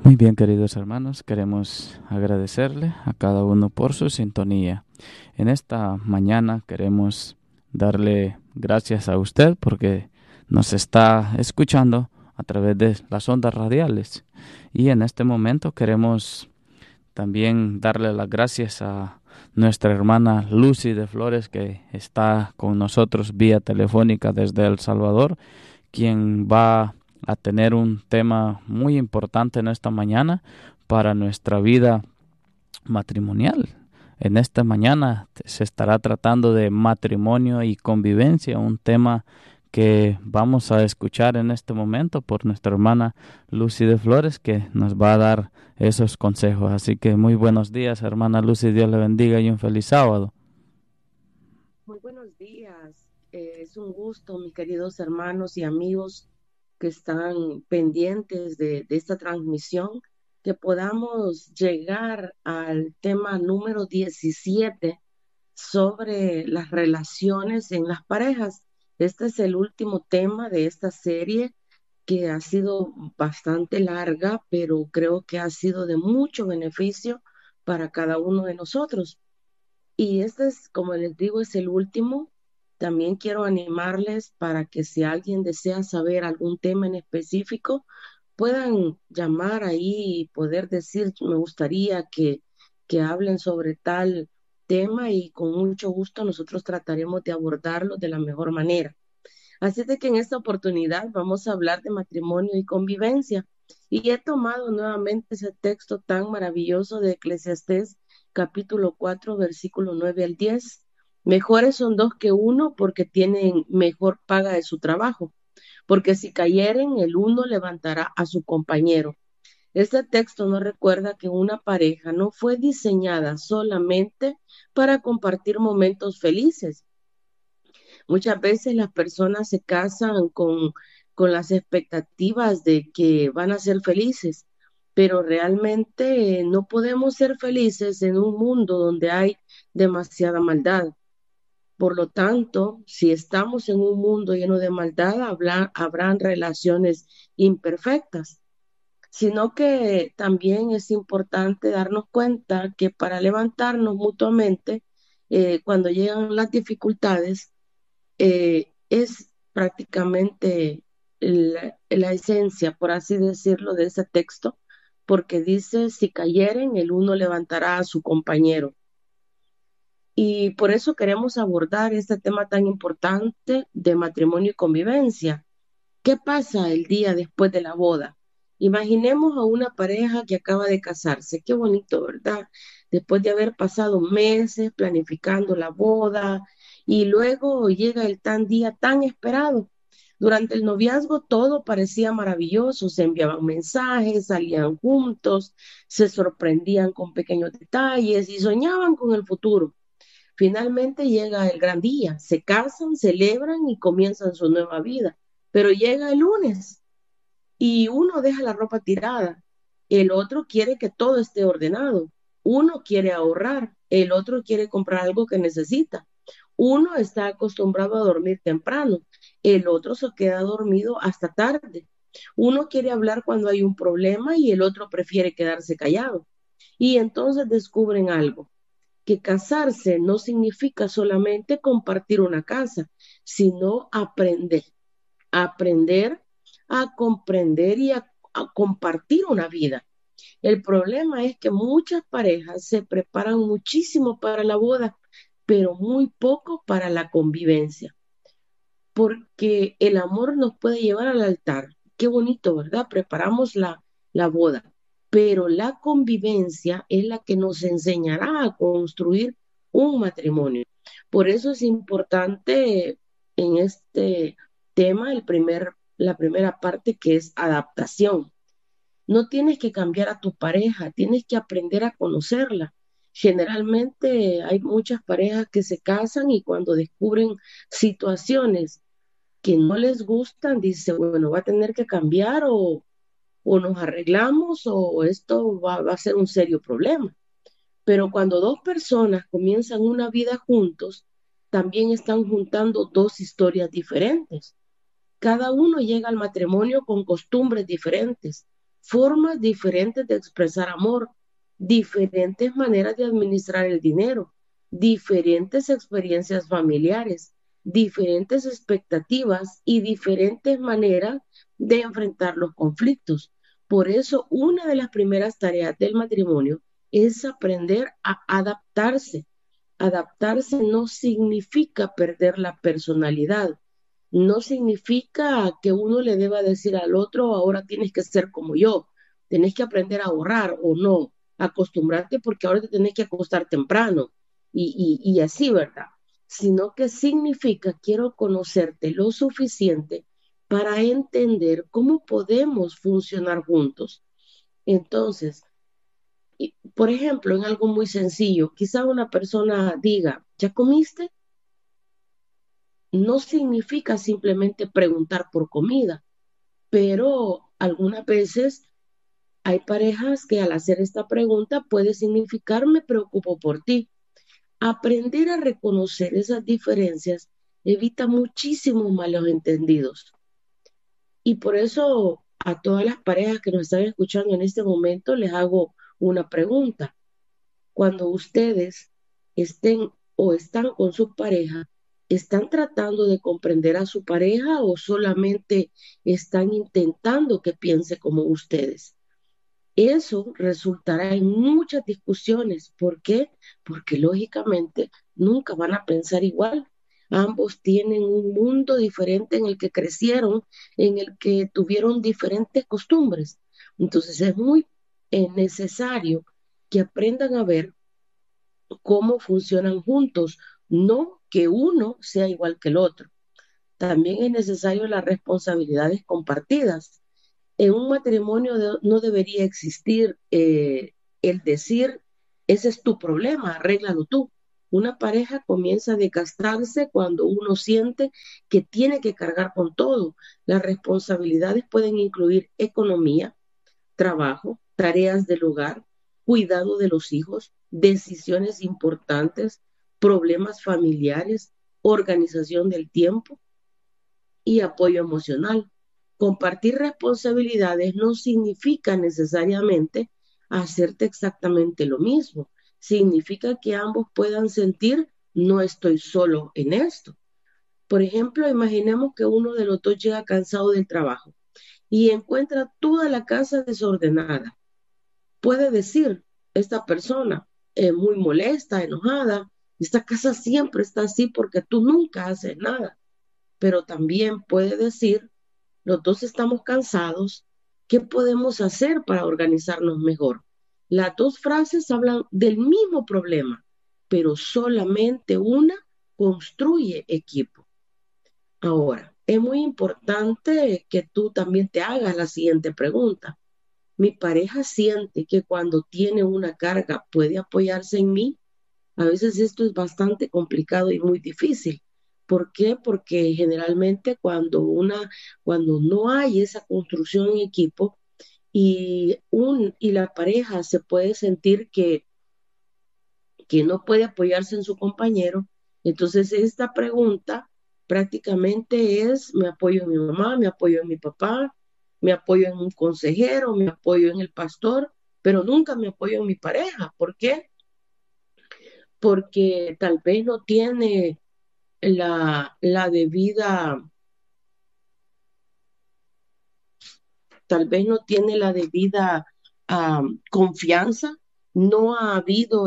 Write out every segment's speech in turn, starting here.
Muy bien, queridos hermanos, queremos agradecerle a cada uno por su sintonía. En esta mañana queremos darle gracias a usted porque nos está escuchando a través de las ondas radiales. Y en este momento queremos también darle las gracias a nuestra hermana Lucy de Flores, que está con nosotros vía telefónica desde El Salvador, quien va a tener un tema muy importante en esta mañana para nuestra vida matrimonial. En esta mañana se estará tratando de matrimonio y convivencia, un tema que vamos a escuchar en este momento por nuestra hermana Lucy de Flores, que nos va a dar esos consejos. Así que muy buenos días, hermana Lucy, Dios le bendiga y un feliz sábado. Muy buenos días. Es un gusto, mis queridos hermanos y amigos que están pendientes de esta transmisión, que podamos llegar al tema número 17 sobre las relaciones en las parejas. Este es el último tema de esta serie que ha sido bastante larga, pero creo que ha sido de mucho beneficio para cada uno de nosotros. Y este es, como les digo, es el último. También quiero animarles para que si alguien desea saber algún tema en específico, puedan llamar ahí y poder decir, me gustaría que hablen sobre tal tema y con mucho gusto nosotros trataremos de abordarlo de la mejor manera. Así de que en esta oportunidad vamos a hablar de matrimonio y convivencia. Y he tomado nuevamente ese texto tan maravilloso de Eclesiastés, capítulo 4 versículo 9 al 10. Mejores son dos que uno porque tienen mejor paga de su trabajo, porque si cayeren, el uno levantará a su compañero. Este texto nos recuerda que una pareja no fue diseñada solamente para compartir momentos felices. Muchas veces las personas se casan con las expectativas de que van a ser felices, pero realmente no podemos ser felices en un mundo donde hay demasiada maldad. Por lo tanto, si estamos en un mundo lleno de maldad, habrán relaciones imperfectas, sino que también es importante darnos cuenta que para levantarnos mutuamente, cuando llegan las dificultades, es prácticamente la esencia, por así decirlo, de ese texto, porque dice, si cayeren, el uno levantará a su compañero. Y por eso queremos abordar este tema tan importante de matrimonio y convivencia. ¿Qué pasa el día después de la boda? Imaginemos a una pareja que acaba de casarse. Qué bonito, ¿verdad? Después de haber pasado meses planificando la boda y luego llega el tan día tan esperado. Durante el noviazgo todo parecía maravilloso, se enviaban mensajes, salían juntos, se sorprendían con pequeños detalles y soñaban con el futuro. Finalmente llega el gran día, se casan, celebran y comienzan su nueva vida. Pero llega el lunes y uno deja la ropa tirada, el otro quiere que todo esté ordenado, uno quiere ahorrar, el otro quiere comprar algo que necesita. Uno está acostumbrado a dormir temprano, el otro se queda dormido hasta tarde. Uno quiere hablar cuando hay un problema y el otro prefiere quedarse callado. Y entonces descubren algo, que casarse no significa solamente compartir una casa, sino aprender a comprender y a compartir una vida. El problema es que muchas parejas se preparan muchísimo para la boda, pero muy poco para la convivencia, porque el amor nos puede llevar al altar. Qué bonito, ¿verdad? Preparamos la boda, pero la convivencia es la que nos enseñará a construir un matrimonio. Por eso es importante en este tema la primera parte, que es adaptación. No tienes que cambiar a tu pareja, tienes que aprender a conocerla. Generalmente hay muchas parejas que se casan y cuando descubren situaciones que no les gustan, dice, bueno, va a tener que cambiar o nos arreglamos o esto va a ser un serio problema. Pero cuando dos personas comienzan una vida juntos, también están juntando dos historias diferentes. Cada uno llega al matrimonio con costumbres diferentes. formas diferentes de expresar amor, diferentes maneras de administrar el dinero, diferentes experiencias familiares, diferentes expectativas y diferentes maneras de enfrentar los conflictos. Por eso, una de las primeras tareas del matrimonio es aprender a adaptarse. Adaptarse no significa perder la personalidad, no significa que uno le deba decir al otro, ahora tienes que ser como yo, tenés que aprender a ahorrar o no, acostumbrarte porque ahora te tenés que acostar temprano y así, ¿verdad? Sino que significa, quiero conocerte lo suficiente para entender cómo podemos funcionar juntos. Entonces, por ejemplo, en algo muy sencillo, quizá una persona diga, ¿ya comiste? No significa simplemente preguntar por comida, pero algunas veces hay parejas que al hacer esta pregunta puede significar me preocupo por ti. Aprender a reconocer esas diferencias evita muchísimos malos entendidos. Y por eso a todas las parejas que nos están escuchando en este momento les hago una pregunta. Cuando ustedes estén o están con su pareja, ¿están tratando de comprender a su pareja o solamente están intentando que piense como ustedes? Eso resultará en muchas discusiones. ¿Por qué? Porque lógicamente nunca van a pensar igual. Ambos tienen un mundo diferente en el que crecieron, en el que tuvieron diferentes costumbres. Entonces es muy necesario que aprendan a ver cómo funcionan juntos, no que uno sea igual que el otro. También es necesario las responsabilidades compartidas. En un matrimonio no debería existir el decir, ese es tu problema, arréglalo tú. Una pareja comienza a desgastarse cuando uno siente que tiene que cargar con todo. Las responsabilidades pueden incluir economía, trabajo, tareas del hogar, cuidado de los hijos, decisiones importantes, problemas familiares, organización del tiempo y apoyo emocional. Compartir responsabilidades no significa necesariamente hacerte exactamente lo mismo. Significa que ambos puedan sentir, no estoy solo en esto. Por ejemplo, imaginemos que uno de los dos llega cansado del trabajo y encuentra toda la casa desordenada. Puede decir esta persona muy molesta, enojada, esta casa siempre está así porque tú nunca haces nada. Pero también puede decir, los dos estamos cansados, ¿qué podemos hacer para organizarnos mejor? Las dos frases hablan del mismo problema, pero solamente una construye equipo. Ahora, es muy importante que tú también te hagas la siguiente pregunta. ¿Mi pareja siente que cuando tiene una carga puede apoyarse en mí? A veces esto es bastante complicado y muy difícil. ¿Por qué? Porque generalmente cuando no hay esa construcción en equipo y la pareja se puede sentir que no puede apoyarse en su compañero, entonces esta pregunta prácticamente es, me apoyo en mi mamá, me apoyo en mi papá, me apoyo en un consejero, me apoyo en el pastor, pero nunca me apoyo en mi pareja. ¿Por qué? Porque tal vez no tiene la debida, tal vez no tiene la debida confianza, no ha habido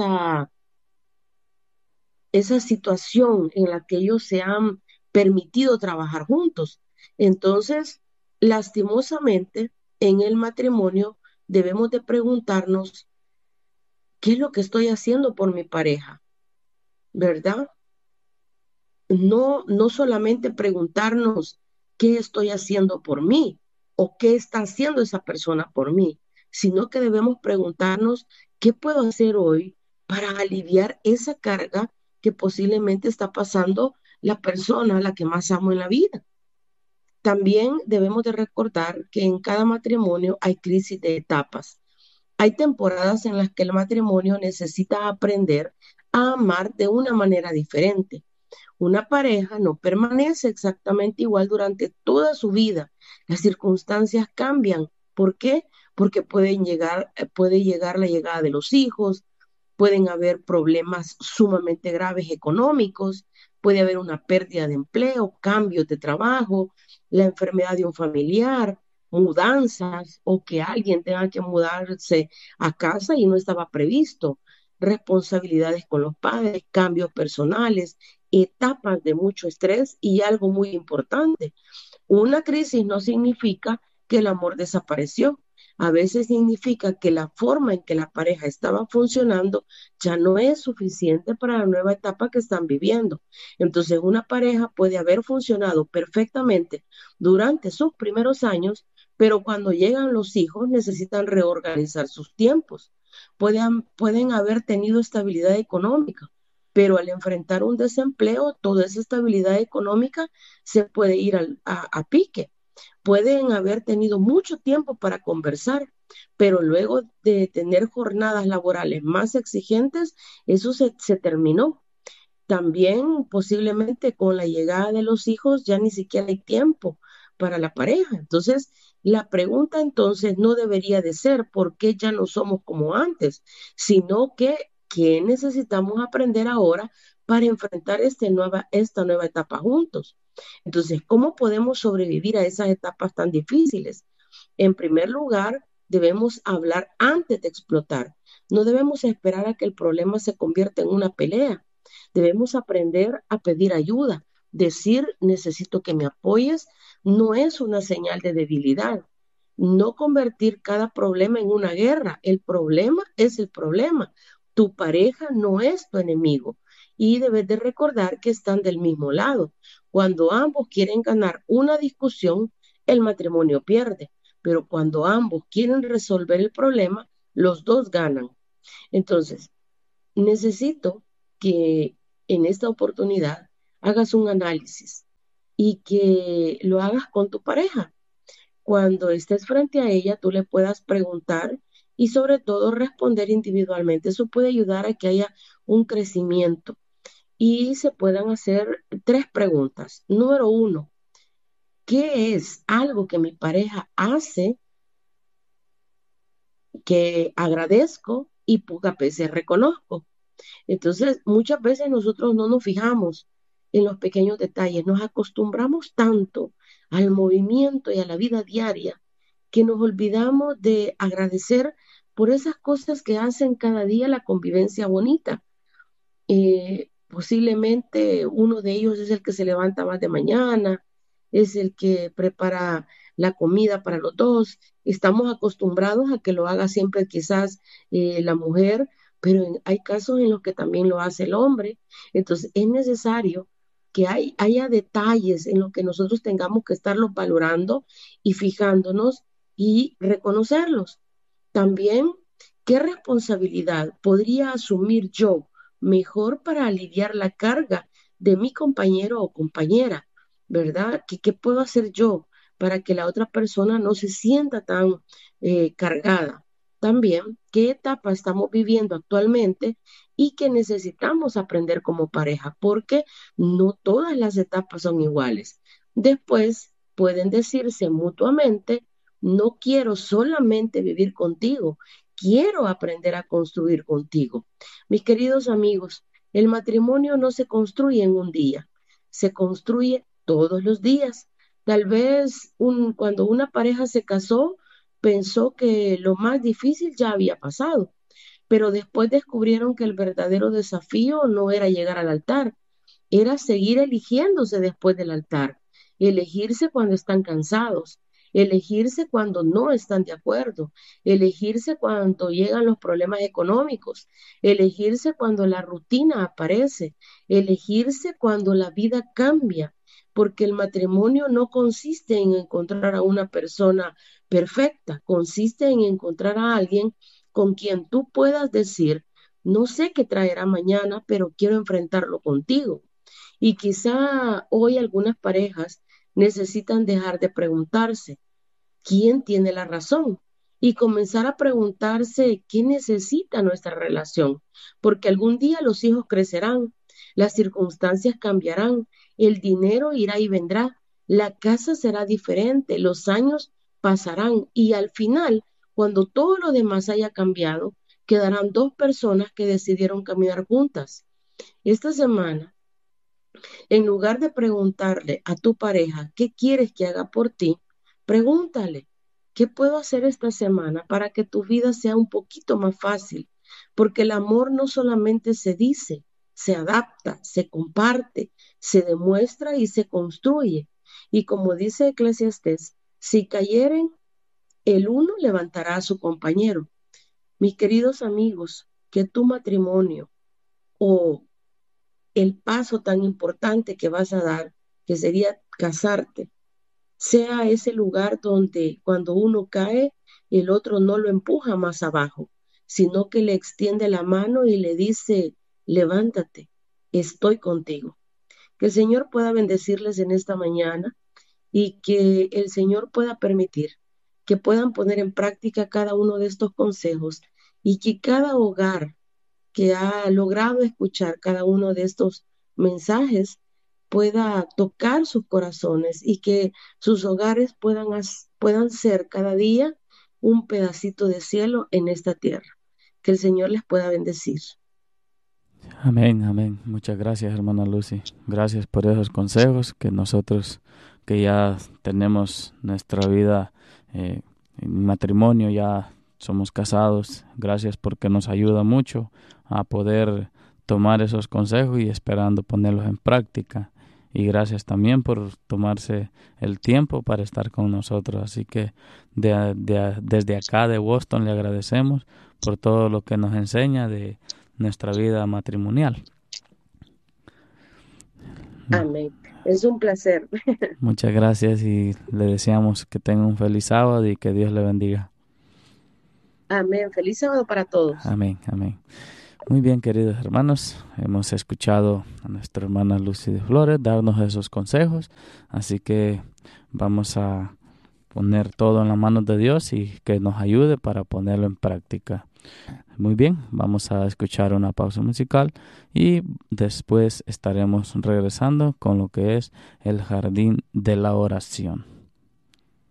esa situación en la que ellos se han permitido trabajar juntos. Entonces, lastimosamente, en el matrimonio debemos de preguntarnos, ¿qué es lo que estoy haciendo por mi pareja? ¿Verdad? No solamente preguntarnos qué estoy haciendo por mí o qué está haciendo esa persona por mí, sino que debemos preguntarnos qué puedo hacer hoy para aliviar esa carga que posiblemente está pasando la persona a la que más amo en la vida. También debemos de recordar que en cada matrimonio hay crisis de etapas. Hay temporadas en las que el matrimonio necesita aprender a amar de una manera diferente. Una pareja no permanece exactamente igual durante toda su vida. Las circunstancias cambian ¿Por qué? Porque puede llegar la llegada de los hijos, pueden haber problemas sumamente graves económicos, puede haber una pérdida de empleo, cambios de trabajo, la enfermedad de un familiar, mudanzas o que alguien tenga que mudarse a casa y no estaba previsto, responsabilidades con los padres, cambios personales, etapas de mucho estrés y algo muy importante. Una crisis no significa que el amor desapareció. A veces significa que la forma en que la pareja estaba funcionando ya no es suficiente para la nueva etapa que están viviendo. Entonces, una pareja puede haber funcionado perfectamente durante sus primeros años, pero cuando llegan los hijos necesitan reorganizar sus tiempos. Pueden haber tenido estabilidad económica, pero al enfrentar un desempleo, toda esa estabilidad económica se puede ir a pique. Pueden haber tenido mucho tiempo para conversar, pero luego de tener jornadas laborales más exigentes, eso se terminó. También posiblemente con la llegada de los hijos ya ni siquiera hay tiempo para la pareja. Entonces, la pregunta entonces no debería de ser por qué ya no somos como antes, sino que qué necesitamos aprender ahora para enfrentar esta nueva etapa juntos. Entonces, ¿cómo podemos sobrevivir a esas etapas tan difíciles? En primer lugar, debemos hablar antes de explotar. No debemos esperar a que el problema se convierta en una pelea. Debemos aprender a pedir ayuda. Decir necesito que me apoyes no es una señal de debilidad. No convertir cada problema en una guerra. El problema es el problema. Tu pareja no es tu enemigo y debes de recordar que están del mismo lado. Cuando ambos quieren ganar una discusión, el matrimonio pierde, pero cuando ambos quieren resolver el problema, los dos ganan. Entonces, necesito que en esta oportunidad hagas un análisis y que lo hagas con tu pareja. Cuando estés frente a ella, tú le puedas preguntar y sobre todo responder individualmente. Eso puede ayudar a que haya un crecimiento y se puedan hacer 3 preguntas. Número 1, ¿qué es algo que mi pareja hace que agradezco y pocas veces reconozco? Entonces, muchas veces nosotros no nos fijamos en los pequeños detalles, nos acostumbramos tanto al movimiento y a la vida diaria que nos olvidamos de agradecer por esas cosas que hacen cada día la convivencia bonita. Posiblemente uno de ellos es el que se levanta más de mañana, es el que prepara la comida para los dos. Estamos acostumbrados a que lo haga siempre quizás la mujer, pero hay casos en los que también lo hace el hombre. Entonces es necesario que haya detalles en los que nosotros tengamos que estarlos valorando y fijándonos y reconocerlos. También, ¿qué responsabilidad podría asumir yo mejor para aliviar la carga de mi compañero o compañera? ¿Verdad? ¿Qué puedo hacer yo para que la otra persona no se sienta tan cargada? También, ¿qué etapa estamos viviendo actualmente y que necesitamos aprender como pareja? Porque no todas las etapas son iguales. Después, pueden decirse mutuamente, no quiero solamente vivir contigo, quiero aprender a construir contigo. Mis queridos amigos, el matrimonio no se construye en un día, se construye todos los días. Tal vez cuando una pareja se casó, pensó que lo más difícil ya había pasado, pero después descubrieron que el verdadero desafío no era llegar al altar, era seguir eligiéndose después del altar, elegirse cuando están cansados, elegirse cuando no están de acuerdo, elegirse cuando llegan los problemas económicos, elegirse cuando la rutina aparece, elegirse cuando la vida cambia, porque el matrimonio no consiste en encontrar a una persona perfecta, consiste en encontrar a alguien con quien tú puedas decir, no sé qué traerá mañana, pero quiero enfrentarlo contigo. Y quizá hoy algunas parejas necesitan dejar de preguntarse quién tiene la razón y comenzar a preguntarse qué necesita nuestra relación, porque algún día los hijos crecerán, las circunstancias cambiarán, el dinero irá y vendrá, la casa será diferente, los años pasarán y al final, cuando todo lo demás haya cambiado, quedarán dos personas que decidieron caminar juntas. Esta semana, en lugar de preguntarle a tu pareja qué quieres que haga por ti, pregúntale, ¿qué puedo hacer esta semana para que tu vida sea un poquito más fácil? Porque el amor no solamente se dice, se adapta, se comparte, se demuestra y se construye. Y como dice Eclesiastés, si cayeren, el uno levantará a su compañero. Mis queridos amigos, que tu matrimonio o el paso tan importante que vas a dar, que sería casarte, sea ese lugar donde cuando uno cae, el otro no lo empuja más abajo, sino que le extiende la mano y le dice, levántate, estoy contigo. Que el Señor pueda bendecirles en esta mañana y que el Señor pueda permitir que puedan poner en práctica cada uno de estos consejos y que cada hogar que ha logrado escuchar cada uno de estos mensajes pueda tocar sus corazones y que sus hogares puedan ser cada día un pedacito de cielo en esta tierra. Que el Señor les pueda bendecir. Amén, amén. Muchas gracias, hermana Lucy. Gracias por esos consejos que nosotros que ya tenemos nuestra vida en matrimonio, ya somos casados. Gracias porque nos ayuda mucho a poder tomar esos consejos y esperando ponerlos en práctica. Y gracias también por tomarse el tiempo para estar con nosotros. Así que desde acá de Boston le agradecemos por todo lo que nos enseña de nuestra vida matrimonial. Amén. Es un placer. Muchas gracias y le deseamos que tenga un feliz sábado y que Dios le bendiga. Amén. Feliz sábado para todos. Amén, amén. Muy bien, queridos hermanos, hemos escuchado a nuestra hermana Lucy de Flores darnos esos consejos, así que vamos a poner todo en las manos de Dios y que nos ayude para ponerlo en práctica. Muy bien, vamos a escuchar una pausa musical y después estaremos regresando con lo que es el jardín de la oración.